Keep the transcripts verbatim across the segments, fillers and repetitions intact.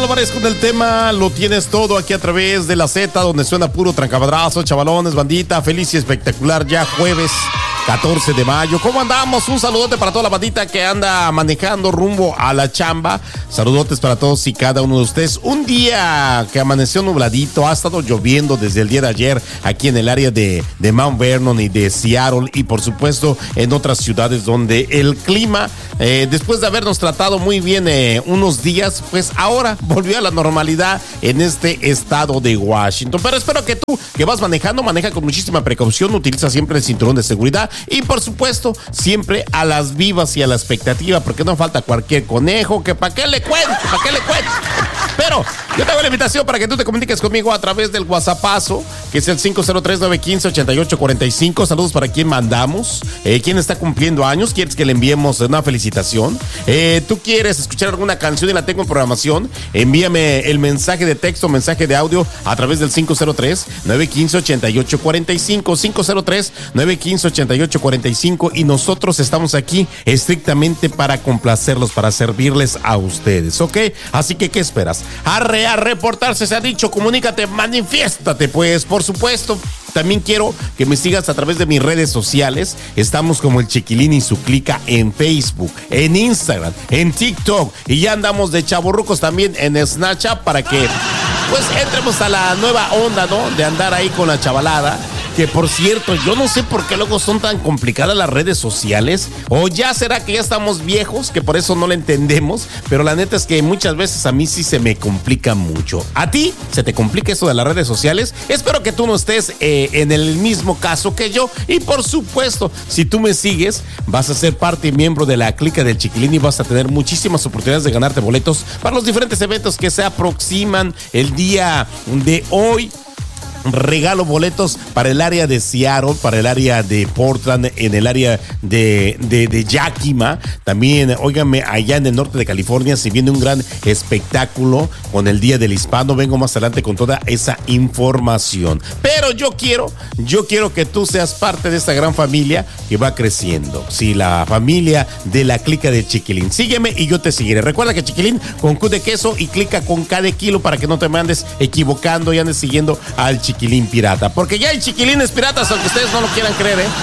Álvarez con el tema Lo Tienes Todo aquí a través de la Z, donde suena puro trancabadrazo, chavalones, bandita, feliz y espectacular ya jueves catorce de mayo. ¿Cómo andamos? Un saludote para toda la bandita que anda manejando rumbo a la chamba. Saludotes para todos y cada uno de ustedes. Un día que amaneció nubladito, ha estado lloviendo desde el día de ayer aquí en el área de, de Mount Vernon y de Seattle y por supuesto en otras ciudades donde el clima, eh, después de habernos tratado muy bien eh, unos días, pues ahora volvió a la normalidad en este estado de Washington. Pero espero que tú que vas manejando, maneja con muchísima precaución, utiliza siempre el cinturón de seguridad y por supuesto siempre a las vivas y a la expectativa, porque no falta cualquier conejo que para qué le cuento, para qué le cuento. Pero yo te hago la invitación para que tú te comuniques conmigo a través del WhatsAppazo, que es el cinco cero tres, nueve uno cinco, ocho ocho cuatro cinco. Saludos para quien mandamos, eh, quien está cumpliendo años, quieres que le enviemos una felicitación, eh, tú quieres escuchar alguna canción y la tengo en programación, envíame el mensaje de texto, mensaje de audio a través del cinco cero tres, nueve uno cinco, ocho ocho cuatro cinco, cinco cero tres, nueve uno cinco, ocho ocho cuatro cinco, y nosotros estamos aquí estrictamente para complacerlos, para servirles a ustedes, ¿ok? Así que, ¿qué esperas? Arre, a reportarse se ha dicho, comunícate, manifiéstate, pues, por supuesto. También quiero que me sigas a través de mis redes sociales. Estamos como el Chiquilín y su clica en Facebook, en Instagram, en TikTok, y ya andamos de chavorrucos también en Snapchat para que, pues, entremos a la nueva onda, ¿no? De andar ahí con la chavalada. Que por cierto, yo no sé por qué luego son tan complicadas las redes sociales. O ya será que ya estamos viejos, que por eso no la entendemos. Pero la neta es que muchas veces a mí sí se me complica mucho. ¿A ti se te complica eso de las redes sociales? Espero que tú no estés eh, en el mismo caso que yo. Y por supuesto, si tú me sigues, vas a ser parte y miembro de la clica del Chiquilín y vas a tener muchísimas oportunidades de ganarte boletos para los diferentes eventos que se aproximan el día de hoy. Regalo boletos para el área de Seattle, para el área de Portland, en el área de, de, de Yakima. También, óigame, allá en el norte de California se viene un gran espectáculo con el Día del Hispano. Vengo más adelante con toda esa información. Pero yo quiero, yo quiero que tú seas parte de esta gran familia que va creciendo. Sí, la familia de la clica de Chiquilín. Sígueme y yo te seguiré. Recuerda que Chiquilín con Q de queso y clica con K de kilo para que no te me andes equivocando y andes siguiendo al Chiquilín. Chiquilín pirata, porque ya hay chiquilines piratas, aunque ustedes no lo quieran creer, ¿eh?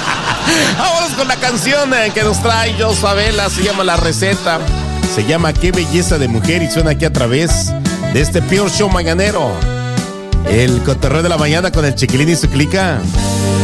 Vámonos con la canción que nos trae Jos Favela, se llama La Receta, se llama Qué Belleza de Mujer y suena aquí a través de este Pure Show mañanero, el cotorreo de la mañana con el Chiquilín y su clica.